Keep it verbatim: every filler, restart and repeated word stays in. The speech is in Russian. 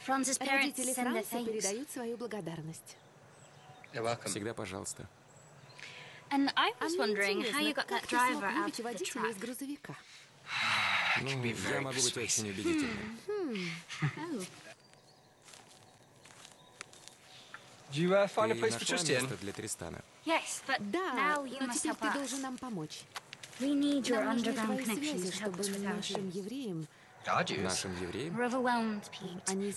Franz's parents Родители send their Франца thanks. передают свою благодарность. You're welcome. Всегда пожалуйста. And I А was мне wondering how you интересно, got that как ты driver смог out выбить of the водителя truck. из грузовика? I can Ну, be я very могу быть очень persuasive. убедительным. Oh. Did you uh, find a Ты place for нашла Tristan? место для Тристана? Yes, but Да, now you но must теперь help ты us. должен нам помочь. We need your Нам нужны underground твои connections связи, to help чтобы us with our нашим Jews. евреям Our Jews. Нашим евреям? We're overwhelmed, Pete. они